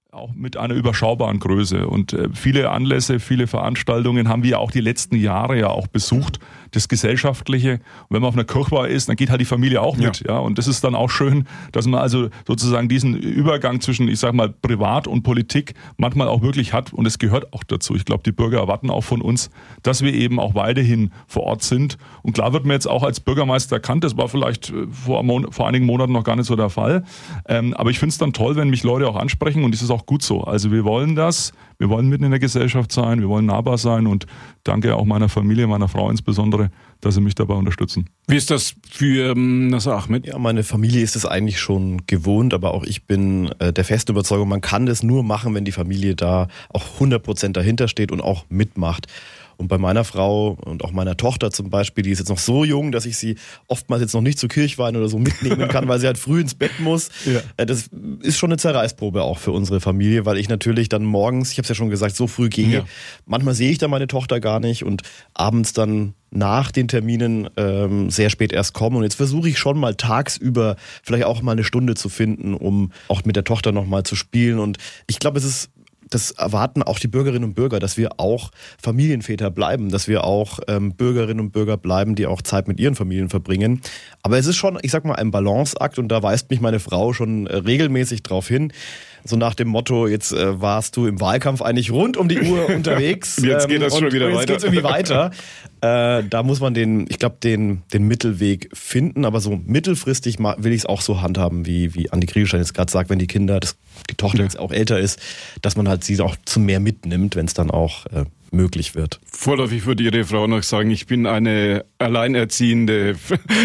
auch mit einer überschaubaren Größe. Und viele Anlässe, viele Veranstaltungen haben wir auch die letzten Jahre ja auch besucht. Das Gesellschaftliche. Und wenn man auf einer Kirchweih ist, dann geht halt die Familie auch mit. Ja. Und das ist dann auch schön, dass man also sozusagen diesen Übergang zwischen, ich sag mal, Privat und Politik manchmal auch wirklich hat. Und es gehört auch dazu. Ich glaube, die Bürger erwarten auch von uns, dass wir eben auch weiterhin vor Ort sind. Und klar wird mir jetzt auch als Bürgermeister erkannt. Das war vielleicht vor einigen Monaten noch gar nicht so der Fall. Aber ich finde es dann toll, wenn mich Leute auch ansprechen. Und das ist auch gut so. Also wir wollen das. Wir wollen mitten in der Gesellschaft sein. Wir wollen nahbar sein. Und danke auch meiner Familie, meiner Frau insbesondere, dass sie mich dabei unterstützen. Wie ist das für Nasser Ahmed? Ja, meine Familie ist es eigentlich schon gewohnt, aber auch ich bin der festen Überzeugung, man kann das nur machen, wenn die Familie da auch 100% dahinter steht und auch mitmacht. Und bei meiner Frau und auch meiner Tochter zum Beispiel, die ist jetzt noch so jung, dass ich sie oftmals jetzt noch nicht zu Kirchweih oder so mitnehmen kann, weil sie halt früh ins Bett muss. Ja. Das ist schon eine Zerreißprobe auch für unsere Familie, weil ich natürlich dann morgens, ich habe es ja schon gesagt, so früh gehe. Ja. Manchmal sehe ich dann meine Tochter gar nicht und abends dann nach den Terminen sehr spät erst komme. Und jetzt versuche ich schon mal tagsüber vielleicht auch mal eine Stunde zu finden, um auch mit der Tochter nochmal zu spielen. Und ich glaube, das erwarten auch die Bürgerinnen und Bürger, dass wir auch Familienväter bleiben, dass wir auch Bürgerinnen und Bürger bleiben, die auch Zeit mit ihren Familien verbringen. Aber es ist schon, ich sag mal, ein Balanceakt und da weist mich meine Frau schon regelmäßig drauf hin. So nach dem Motto, jetzt warst du im Wahlkampf eigentlich rund um die Uhr unterwegs. Jetzt geht das schon wieder weiter. Jetzt geht's irgendwie weiter. Da muss man den Mittelweg finden, aber so mittelfristig will ich es auch so handhaben, wie Andi Kriegelstein jetzt gerade sagt, wenn die Tochter jetzt auch älter ist, dass man halt sie auch zu mehr mitnimmt, wenn es dann auch möglich wird. Vorläufig würde Ihre Frau noch sagen, ich bin eine Alleinerziehende.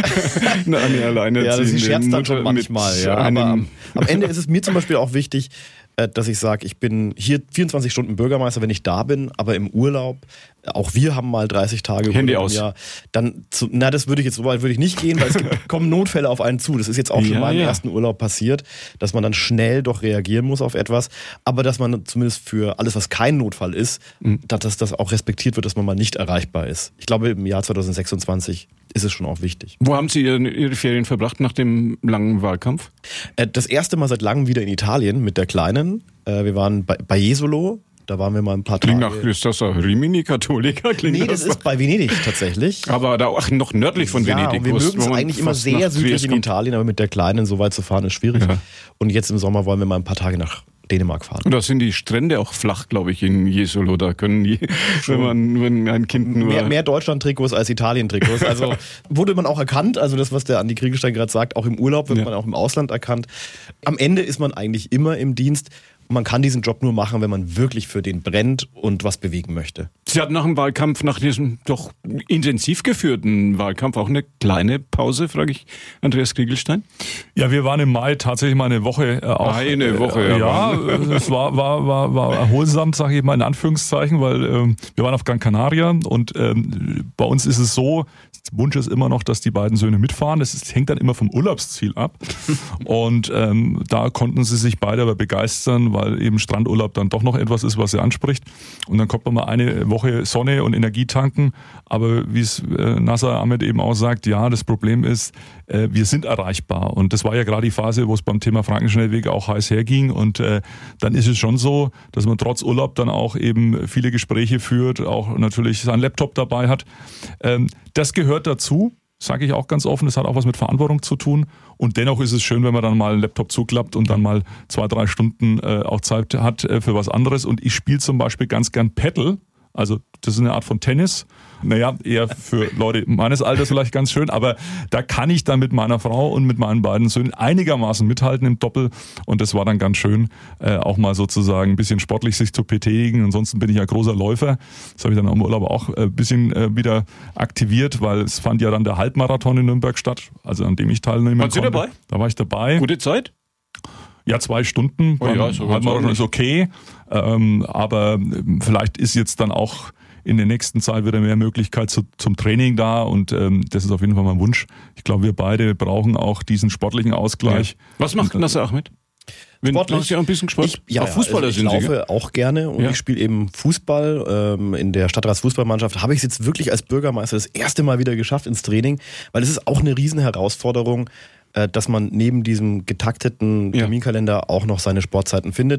Ja, sie scherzt dann schon manchmal. Ja, aber am Ende ist es mir zum Beispiel auch wichtig, dass ich sage, ich bin hier 24 Stunden Bürgermeister, wenn ich da bin, aber im Urlaub, auch wir haben mal 30 Tage Handy aus. Jahr, dann, das würde ich jetzt, so weit würde ich nicht gehen, weil es kommen Notfälle auf einen zu. Das ist jetzt auch schon mal im ersten Urlaub passiert, dass man dann schnell doch reagieren muss auf etwas, aber dass man zumindest für alles, was kein Notfall ist, dass das auch respektiert wird, dass man mal nicht erreichbar ist. Ich glaube, im Jahr 2026 ist es schon auch wichtig. Wo haben Sie Ihre Ferien verbracht nach dem langen Wahlkampf? Das erste Mal seit langem wieder in Italien mit der Kleinen. Wir waren bei Jesolo. Da waren wir mal ein paar Tage. Ist das ein Rimini-Katholiker? Nee, das ist bei Venedig tatsächlich. Aber da auch noch nördlich von Venedig. Und wir mögen es eigentlich immer sehr südlich in Italien, aber mit der Kleinen so weit zu fahren ist schwierig. Ja. Und jetzt im Sommer wollen wir mal ein paar Tage nach Dänemark fahren. Und da sind die Strände auch flach, glaube ich, in Jesolo. Da können die, wenn ein Kind nur... Mehr Deutschland-Trikots als Italien-Trikots. Also wurde man auch erkannt, also das, was der Andi Kriegelstein gerade sagt, auch im Urlaub wird man auch im Ausland erkannt. Am Ende ist man eigentlich immer im Dienst. Man kann diesen Job nur machen, wenn man wirklich für den brennt und was bewegen möchte. Sie hatten nach dem Wahlkampf, nach diesem doch intensiv geführten Wahlkampf, auch eine kleine Pause, frage ich Andreas Kriegelstein. Ja, wir waren im Mai tatsächlich mal eine Woche auch. Eine Woche, ja. Es war erholsam, sage ich mal in Anführungszeichen, weil wir waren auf Gran Canaria und bei uns ist es so, Wunsch ist immer noch, dass die beiden Söhne mitfahren. Das hängt dann immer vom Urlaubsziel ab. Und da konnten sie sich beide aber begeistern, weil eben Strandurlaub dann doch noch etwas ist, was sie anspricht. Und dann kommt man mal eine Woche Sonne und Energie tanken. Aber wie es Nasser Ahmed eben auch sagt, ja, das Problem ist, wir sind erreichbar. Und das war ja gerade die Phase, wo es beim Thema Frankenschnellweg auch heiß herging. Und dann ist es schon so, dass man trotz Urlaub dann auch eben viele Gespräche führt, auch natürlich seinen Laptop dabei hat. Das gehört dazu, sage ich auch ganz offen, das hat auch was mit Verantwortung zu tun und dennoch ist es schön, wenn man dann mal einen Laptop zuklappt und dann mal 2-3 Stunden auch Zeit hat für was anderes und ich spiele zum Beispiel ganz gern Paddle, also das ist eine Art von Tennis, naja, eher für Leute meines Alters vielleicht ganz schön, aber da kann ich dann mit meiner Frau und mit meinen beiden Söhnen einigermaßen mithalten im Doppel und das war dann ganz schön, auch mal sozusagen ein bisschen sportlich sich zu betätigen. Ansonsten bin ich ja großer Läufer, das habe ich dann im Urlaub auch ein bisschen wieder aktiviert, weil es fand ja dann der Halbmarathon in Nürnberg statt, also an dem ich teilnehmen konnte. Waren Sie dabei? Da war ich dabei. Gute Zeit? Ja, 2 Stunden, Halbmarathon ist okay, aber vielleicht ist jetzt dann auch in der nächsten Zeit wieder mehr Möglichkeit zum Training da und das ist auf jeden Fall mein Wunsch. Ich glaube, wir beide brauchen auch diesen sportlichen Ausgleich. Ja. Was macht Nasser Ahmed? Sportlich? Ja, ein bisschen Sport. Fußballer also ich laufe auch gerne und ich spiele eben Fußball. In der Stadtratsfußballmannschaft habe ich es jetzt wirklich als Bürgermeister das erste Mal wieder geschafft ins Training, weil es ist auch eine riesen Herausforderung, dass man neben diesem getakteten Terminkalender auch noch seine Sportzeiten findet.